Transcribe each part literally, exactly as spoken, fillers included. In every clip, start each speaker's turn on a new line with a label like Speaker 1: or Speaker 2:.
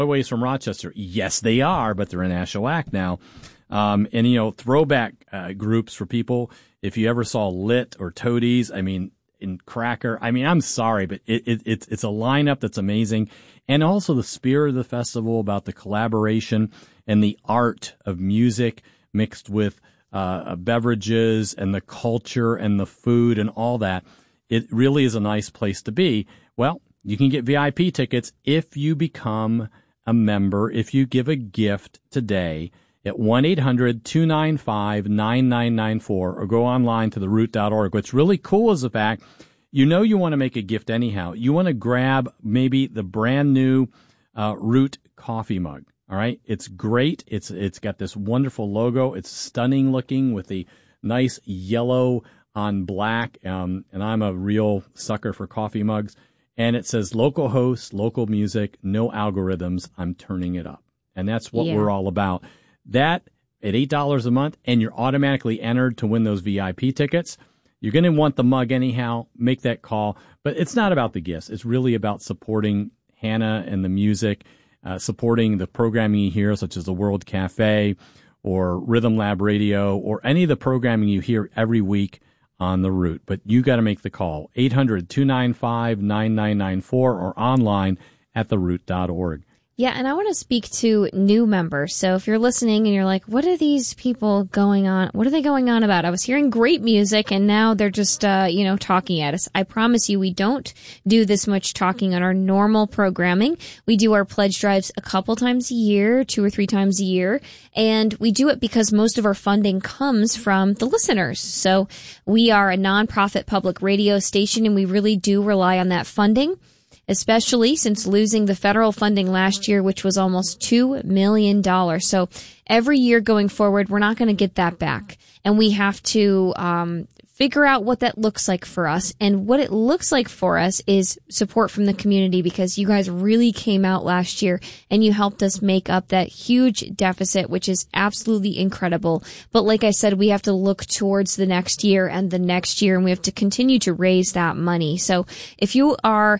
Speaker 1: Ways from Rochester. Yes, they are, but they're in Ashewak now. Um, and, you know, throwback uh, groups for people. If you ever saw Lit or Toadies, I mean, in Cracker, I mean, I'm sorry, but it, it, it's, it's a lineup that's amazing. And also the spirit of the festival about the collaboration and the art of music mixed with uh, beverages and the culture and the food and all that. It really is a nice place to be. Well, you can get V I P tickets if you become a member, if you give a gift today at one eight hundred two nine five nine nine nine four or go online to the root dot org. What's really cool is the fact you know you want to make a gift anyhow. You want to grab maybe the brand new uh, Root coffee mug. All right, it's great. It's it's got this wonderful logo. It's stunning looking with the nice yellow on black. Um, and I'm a real sucker for coffee mugs. And it says local hosts, local music, no algorithms. I'm turning it up, and that's what yeah. we're all about. That at eight dollars a month, and you're automatically entered to win those V I P tickets. You're going to want the mug anyhow. Make that call. But it's not about the gifts. It's really about supporting Hannah and the music, uh, supporting the programming you hear, such as the World Cafe or Rhythm Lab Radio or any of the programming you hear every week on the Root. But you got to make the call. eight hundred two nine five nine nine nine four or online at the root dot org.
Speaker 2: Yeah, and I want to speak to new members. So if you're listening and you're like, what are these people going on? What are they going on about? I was hearing great music and now they're just, uh, you know, talking at us. I promise you we don't do this much talking on our normal programming. We do our pledge drives a couple times a year, two or three times a year. And we do it because most of our funding comes from the listeners. So we are a nonprofit public radio station and we really do rely on that funding, especially since losing the federal funding last year, which was almost two million dollars. So every year going forward, we're not going to get that back. And we have to um, figure out what that looks like for us. And what it looks like for us is support from the community, because you guys really came out last year and you helped us make up that huge deficit, which is absolutely incredible. But like I said, we have to look towards the next year and the next year, and we have to continue to raise that money. So if you are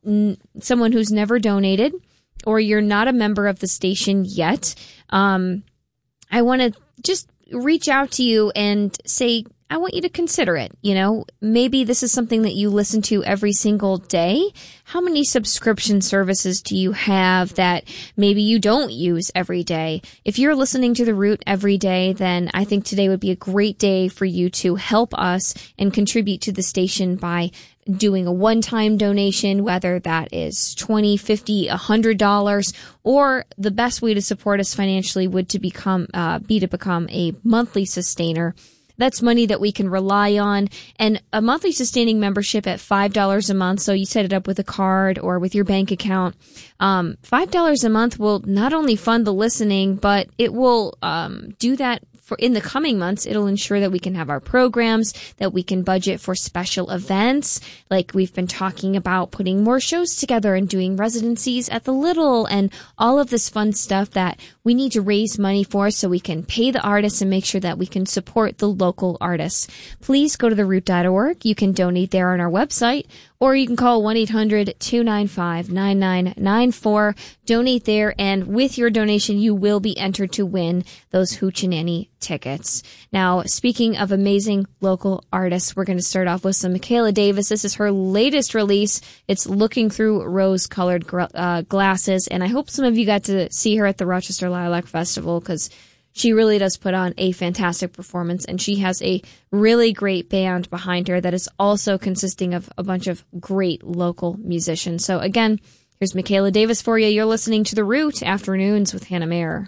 Speaker 2: someone who's never donated, or you're not a member of the station yet, um, I want to just reach out to you and say, I want you to consider it. You know, maybe this is something that you listen to every single day. How many subscription services do you have that maybe you don't use every day? If you're listening to The Root every day, then I think today would be a great day for you to help us and contribute to the station by doing a one-time donation, whether that is twenty, fifty, a hundred dollars, or the best way to support us financially would to become uh, be to become a monthly sustainer. That's money that we can rely on, and a monthly sustaining membership at five dollars a month. So you set it up with a card or with your bank account. Um, five dollars a month will not only fund the listening, but it will um, do that. For in the coming months, it'll ensure that we can have our programs, that we can budget for special events. Like we've been talking about putting more shows together and doing residencies at the Little and all of this fun stuff that we need to raise money for so we can pay the artists and make sure that we can support the local artists. Please go to the root dot org. You can donate there on our website, or you can call one eight hundred two nine five nine nine nine four. Donate there, and with your donation, you will be entered to win those Hoochie tickets. Now, speaking of amazing local artists, we're going to start off with some Michaela Davis. This is her latest release. It's Looking Through Rose-Colored uh, Glasses, and I hope some of you got to see her at the Rochester Lilac Festival, because she really does put on a fantastic performance, and she has a really great band behind her that is also consisting of a bunch of great local musicians. So again, here's Michaela Davis for you. You're listening to The Root Afternoons with Hannah Mayer.